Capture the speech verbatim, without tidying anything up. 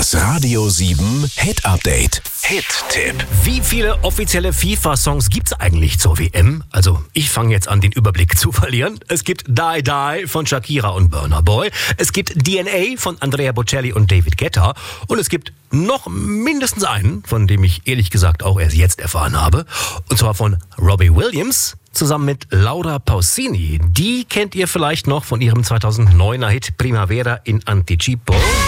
Das Radio sieben Hit Update. Hit-Tipp. Wie viele offizielle FIFA-Songs gibt's eigentlich zur W M? Also, ich fange jetzt an, den Überblick zu verlieren. Es gibt Die Die von Shakira und Burna Boy. Es gibt D N A von Andrea Bocelli und David Guetta. Und es gibt noch mindestens einen, von dem ich ehrlich gesagt auch erst jetzt erfahren habe. Und zwar von Robbie Williams zusammen mit Laura Pausini. Die kennt ihr vielleicht noch von ihrem zweitausenddeuner Hit Primavera in Anticipo.